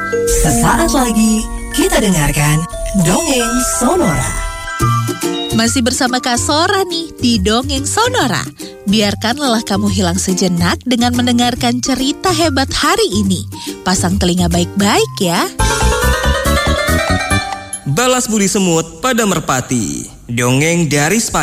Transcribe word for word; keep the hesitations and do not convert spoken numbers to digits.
Sesaat lagi kita dengarkan Dongeng Sonora. Masih bersama Kak Sora nih di Dongeng Sonora. Biarkan lelah kamu hilang sejenak dengan mendengarkan cerita hebat hari ini. Pasang telinga baik-baik ya. Balas budi semut pada merpati. Dongeng dari Spanyol.